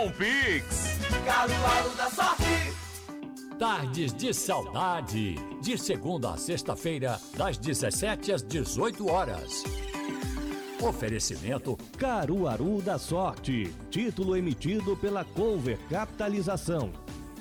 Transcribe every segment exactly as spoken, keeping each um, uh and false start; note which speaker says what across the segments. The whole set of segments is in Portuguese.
Speaker 1: Pix.
Speaker 2: Caruaru da Sorte.
Speaker 3: Tardes de Saudade, de segunda a sexta-feira, das dezessete às dezoito horas. Oferecimento
Speaker 4: Caruaru da Sorte, título emitido pela Cover Capitalização.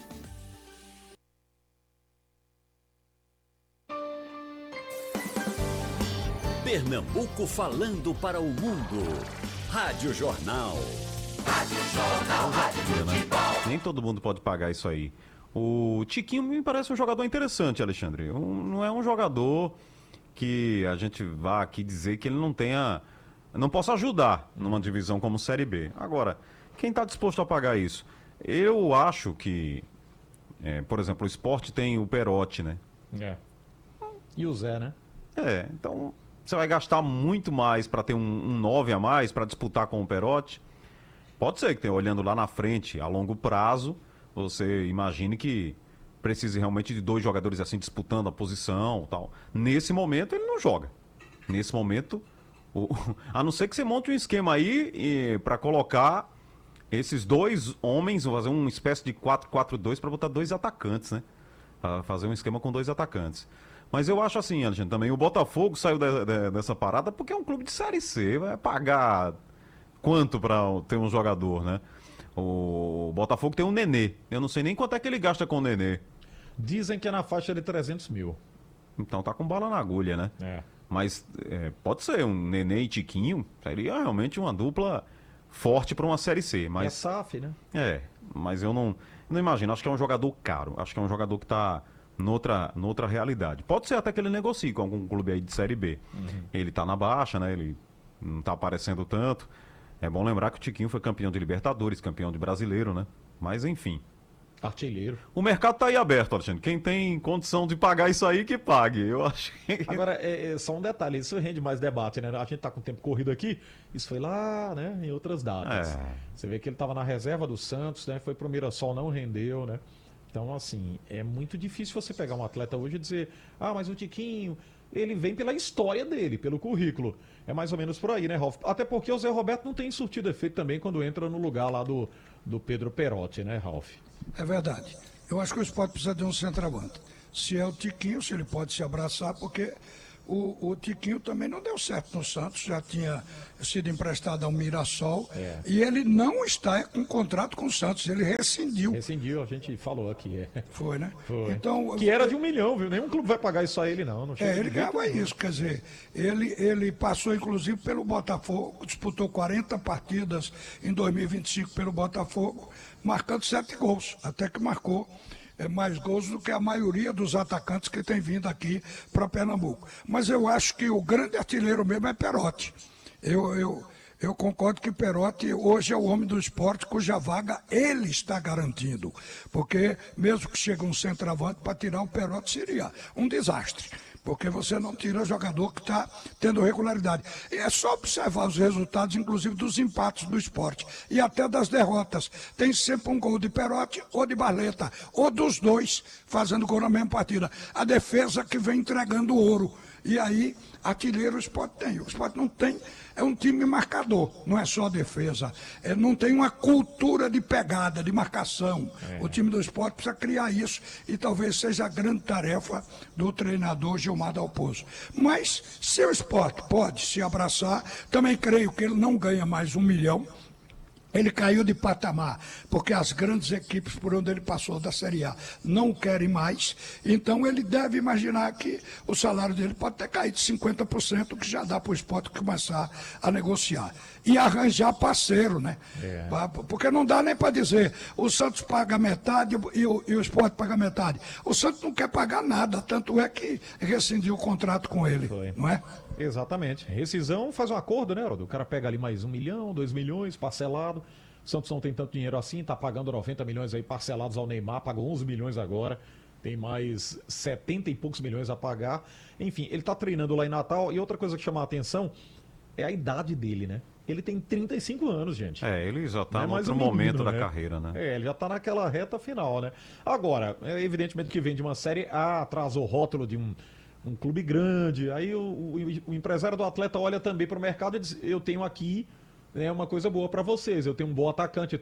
Speaker 3: Pernambuco falando para o mundo. Rádio Jornal.
Speaker 2: Rádio Jornal, Rádio Futebol.
Speaker 5: Nem todo mundo pode pagar isso aí. O Tiquinho me parece um jogador interessante, Alexandre. Um, não é um jogador que a gente vá aqui dizer que ele não tenha... Não possa ajudar numa divisão como Série B. Agora, quem está disposto a pagar isso? Eu acho que, é, por exemplo, o Sport tem o Perotti, né?
Speaker 6: É. E o Zé, né?
Speaker 5: É, então você vai gastar muito mais para ter um, um nove a mais para disputar com o Perotti. Pode ser que, olhando lá na frente, a longo prazo, você imagine que precise realmente de dois jogadores assim disputando a posição, tal. Nesse momento ele não joga. Nesse momento, o... a não ser que você monte um esquema aí e... para colocar esses dois homens, fazer uma espécie de quatro quatro dois para botar dois atacantes, né? Para fazer um esquema com dois atacantes. Mas eu acho assim, Alexandre, também o Botafogo saiu de, de, dessa parada porque é um clube de Série C, vai pagar quanto para ter um jogador, né? O Botafogo tem um Nenê. Eu não sei nem quanto é que ele gasta com o Nenê.
Speaker 6: Dizem que é na faixa de trezentos mil.
Speaker 5: Então tá com bala na agulha, né?
Speaker 6: É.
Speaker 5: Mas é, pode ser um Nenê e Tiquinho. Seria realmente uma dupla forte para uma Série C. Mas...
Speaker 6: É S A F, né?
Speaker 5: É, mas eu não, não imagino. Acho que é um jogador caro. Acho que é um jogador que tá noutra, noutra realidade. Pode ser até que ele negocie com algum clube aí de Série B. Uhum. Ele tá na baixa, né? Ele não tá aparecendo tanto. É bom lembrar que o Tiquinho foi campeão de Libertadores, campeão de Brasileiro, né? Mas enfim.
Speaker 6: Artilheiro.
Speaker 5: O mercado tá aí aberto, Alexandre. Quem tem condição de pagar isso aí, que pague. Eu acho que...
Speaker 6: Agora, é, é só um detalhe, isso rende mais debate, né? A gente tá com o tempo corrido aqui, isso foi lá, né, em outras datas.
Speaker 5: É.
Speaker 6: Você vê que ele tava na reserva do Santos, né? Foi pro Mirassol, não rendeu, né? Então, assim, é muito difícil você pegar um atleta hoje e dizer, ah, mas o Tiquinho, ele vem pela história dele, pelo currículo. É mais ou menos por aí, né, Ralf? Até porque o Zé Roberto não tem surtido efeito também quando entra no lugar lá do, do Pedro Perotti, né, Ralf?
Speaker 7: É verdade. Eu acho que o Sport precisa de um centroavante. Se é o Tiquinho, se ele pode se abraçar, porque o, o Tiquinho também não deu certo no Santos, já tinha sido emprestado ao Mirassol, é. E ele não está com contrato com o Santos, ele rescindiu.
Speaker 6: Rescindiu, a gente falou aqui. É.
Speaker 7: Foi, né?
Speaker 6: Foi.
Speaker 7: Então,
Speaker 6: que era de um milhão, viu? Nenhum clube vai pagar isso a ele, não. não
Speaker 7: é, ele ganhava isso, quer dizer, ele, ele passou inclusive pelo Botafogo, disputou quarenta partidas em dois mil e vinte e cinco pelo Botafogo, marcando sete gols, até que marcou é, mais gols do que a maioria dos atacantes que tem vindo aqui para Pernambuco. Mas eu acho que o grande artilheiro mesmo é Perotti. Eu, eu, eu concordo que Perotti hoje é o homem do esporte cuja vaga ele está garantindo. Porque mesmo que chegue um centroavante para tirar o Perotti seria um desastre. Porque você não tira jogador que está tendo regularidade. E é só observar os resultados, inclusive dos empates do esporte. E até das derrotas. Tem sempre um gol de Perotti ou de Barleta. Ou dos dois fazendo gol na mesma partida. A defesa que vem entregando ouro. E aí, artilheiro o Sport tem. O Sport não tem, é um time marcador, não é só defesa. É, não tem uma cultura de pegada, de marcação. É. O time do Sport precisa criar isso e talvez seja a grande tarefa do treinador Gilmar Dalpozo. Mas, se o Sport pode se abraçar, também creio que ele não ganha mais um milhão. Ele caiu de patamar, porque as grandes equipes por onde ele passou da Série A não o querem mais, então ele deve imaginar que o salário dele pode ter caído de cinquenta por cento, que já dá para o Sport começar a negociar. E arranjar parceiro, né? É. Porque não dá nem para dizer, o Santos paga metade e o, e o Sport paga metade. O Santos não quer pagar nada, tanto é que rescindiu o contrato com ele, Foi. não é?
Speaker 6: Exatamente. Rescisão faz um acordo, né, Rodo? O cara pega ali mais um milhão, dois milhões, parcelado. O Santos não tem tanto dinheiro assim, tá pagando noventa milhões aí parcelados ao Neymar, pagou onze milhões agora. Tem mais setenta e poucos milhões a pagar. Enfim, ele tá treinando lá em Natal. E outra coisa que chama a atenção é a idade dele, né? Ele tem trinta e cinco anos, gente.
Speaker 5: É, ele já tá no
Speaker 6: é
Speaker 5: outro um momento menino, da né? carreira, né?
Speaker 6: É, ele já tá naquela reta final, né? Agora, é evidentemente que vem de uma série A, traz o rótulo de um, um clube grande. Aí o, o, o empresário do atleta olha também para o mercado e diz, eu tenho aqui, né, uma coisa boa para vocês. Eu tenho um bom atacante,